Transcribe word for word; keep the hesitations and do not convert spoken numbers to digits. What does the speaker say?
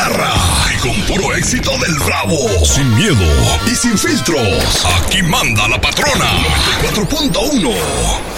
garra y con puro éxito del Bravo. Sin miedo y sin filtros. Aquí manda la patrona. noventa y cuatro punto uno.